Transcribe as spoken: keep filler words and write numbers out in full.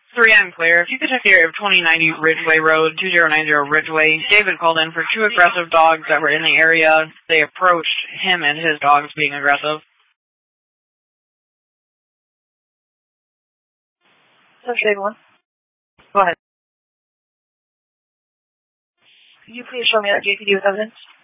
three M clear. If you could check the area of twenty ninety Ridgeway Road, two zero nine zero Ridgeway. David called in for two aggressive dogs that were in the area. They approached him and his dogs being aggressive. That's David one. Go ahead. Could you please show me that J P D with evidence?